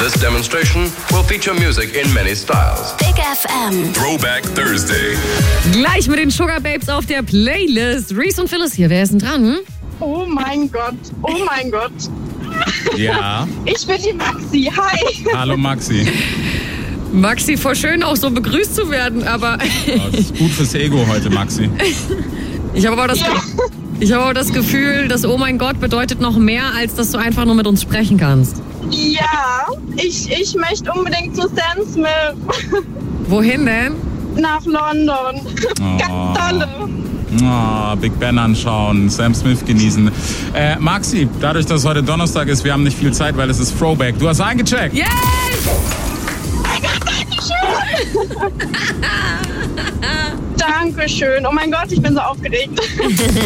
This demonstration will feature music in many styles. Big FM. Throwback Thursday. Gleich mit den Sugar Babes auf der Playlist. Reese und Phyllis hier. Wer ist denn dran? Oh mein Gott, oh mein Gott. Ja. Ich bin die Maxi, hi. Hallo Maxi. Maxi, voll schön auch so begrüßt zu werden, aber Das ist gut fürs Ego heute, Maxi. ich habe aber das Gefühl, dass Oh mein Gott bedeutet noch mehr, als dass du einfach nur mit uns sprechen kannst. Ja, ich möchte unbedingt zu Sam Smith Wohin denn? nach London. Ganz tolle. Big Ben anschauen, Sam Smith genießen. Maxi, dadurch, dass heute Donnerstag ist, wir haben nicht viel Zeit, weil es ist Throwback. Du hast eingecheckt. Yes! Dankeschön. Oh mein Gott, ich bin so aufgeregt.